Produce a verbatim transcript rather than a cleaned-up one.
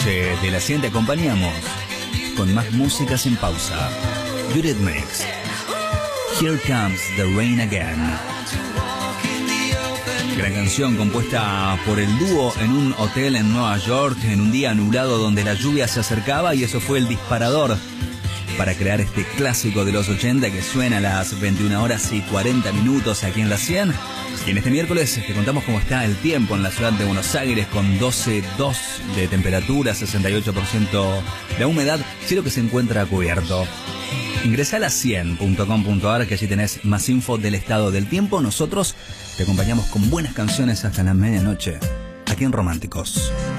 noche de la cien te acompañamos con más música sin pausa. Eurythmics, Here Comes the Rain Again. Gran canción compuesta por el dúo en un hotel en Nueva York en un día nublado donde la lluvia se acercaba, y eso fue el disparador para crear este clásico de los ochenta que suena a las veintiuna horas y cuarenta minutos aquí en la cien. Y en este miércoles te contamos cómo está el tiempo en la ciudad de Buenos Aires, con doce coma dos de temperatura, sesenta y ocho por ciento la humedad, cielo que se encuentra cubierto. Ingresa a la cien punto com punto a r, que allí tenés más info del estado del tiempo. Nosotros te acompañamos con buenas canciones hasta la medianoche, aquí en Románticos.